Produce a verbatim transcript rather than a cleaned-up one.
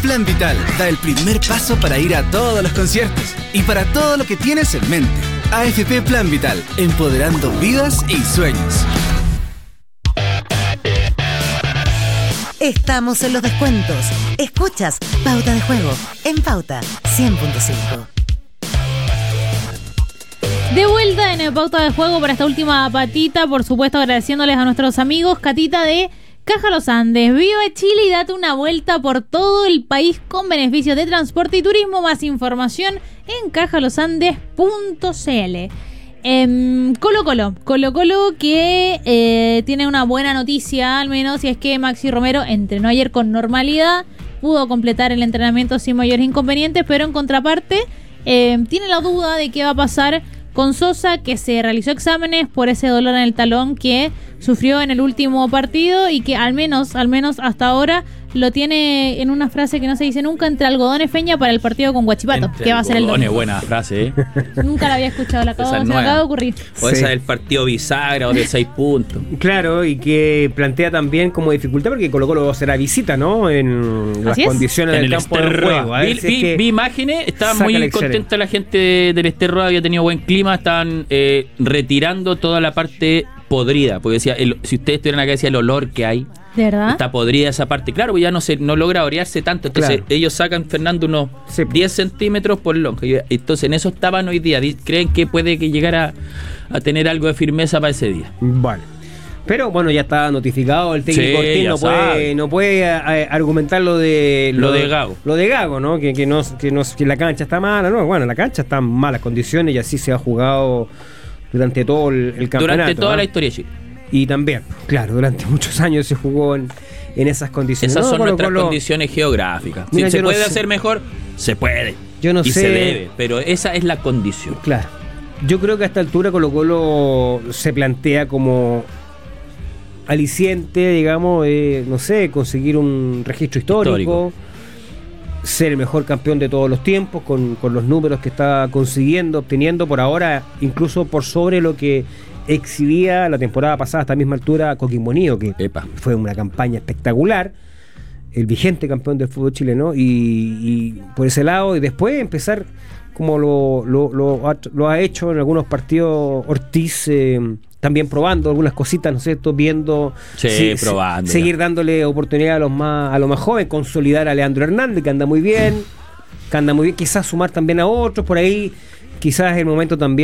Plan Vital da el primer paso para ir a todos los conciertos y para todo lo que tienes en mente. A F P Plan Vital, empoderando vidas y sueños. Estamos en los descuentos. Escuchas Pauta de Juego en Pauta cien punto cinco. De vuelta en el Pauta de Juego para esta última patita, por supuesto agradeciéndoles a nuestros amigos Catita de Caja Los Andes. Viva Chile y date una vuelta por todo el país con beneficios de transporte y turismo. Más información en caja los andes punto c l. Eh, Colo Colo, Colo Colo que eh, tiene una buena noticia, al menos, y es que Maxi Romero entrenó ayer con normalidad, pudo completar el entrenamiento sin mayores inconvenientes, pero en contraparte eh, tiene la duda de qué va a pasar con Sosa, que se realizó exámenes por ese dolor en el talón que sufrió en el último partido y que al menos, al menos hasta ahora lo tiene en una frase que no se dice nunca, entre algodones feña para el partido con Huachipato, entre que va a ser el domingo. Buena frase, ¿eh? Nunca la había escuchado, la acabo, se me acaba de ocurrir. O sí. Esa del partido bisagra o de seis puntos. Claro, y que plantea también como dificultad porque Colo Colo será visita, ¿no? En las condiciones en del el campo de juego. Vi, vi, es que vi imágenes, estaba muy contenta la gente del Esterro, había tenido buen clima, estaban eh, retirando toda la parte podrida, porque decía, el, si ustedes estuvieran acá, decía el olor que hay. ¿De verdad? Está podrida esa parte. Claro, pues ya no se no logra orearse tanto. Entonces claro. Ellos sacan, Fernando, unos sí. diez centímetros por lonja. Entonces en eso estaban hoy día. ¿Creen que puede que llegara a, a tener algo de firmeza para ese día? Vale. Pero bueno, ya está notificado. El técnico sí, Ortiz no puede, no puede a, a, argumentar lo de lo, lo de Gago. Lo de Gago, ¿no? Que, que no que no que la cancha está mala. No, bueno, la cancha está en malas condiciones y así se ha jugado durante todo el, el campeonato. Durante toda ¿no? la historia de Chile. Y también, claro, durante muchos años se jugó en, en esas condiciones. Esas no, son Colo, nuestras Colo, condiciones geográficas. Mira, si se puede no hacer mejor, se puede. Yo no y sé. se debe, pero esa es la condición. Claro. Yo creo que a esta altura Colo Colo se plantea como aliciente, digamos, eh, no sé, conseguir un registro histórico, histórico, ser el mejor campeón de todos los tiempos, con, con los números que está consiguiendo, obteniendo por ahora, incluso por sobre lo que exhibía la temporada pasada a esta misma altura Coquimbo Unido, que Epa. fue una campaña espectacular, el vigente campeón del fútbol chileno, y, y por ese lado, y después empezar como lo, lo, lo, ha, lo ha hecho en algunos partidos Ortiz, eh, también probando algunas cositas, ¿no es cierto? Viendo, sí, si, probando, seguir dándole oportunidad a los más a los más jóvenes, consolidar a Leandro Hernández, que anda muy bien, que anda muy bien, quizás sumar también a otros, por ahí quizás es el momento también